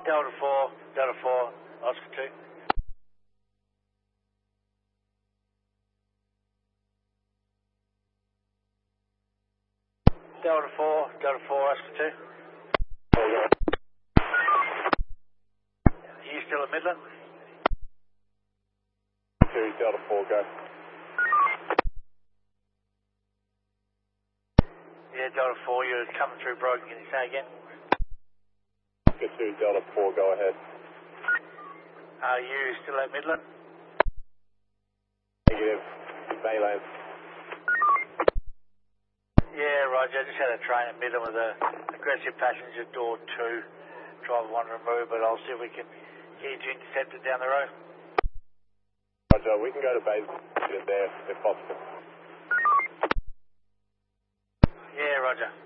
Delta 4, Oscar 2. Delta 4, Oscar 2. Are you still at Midland? 2, Delta 4, go. Yeah, Delta 4, you're coming through broken. Can you say again? Oscar 2, Delta 4, go ahead. Are you still at Midland? Negative. Mainland. Yeah, Roger. I just had a train at Midland with a aggressive passenger, door 2. Driver 1 removed, but I'll see if we can get you intercepted down the road. Roger, we can go to base there if possible. Yeah, Roger.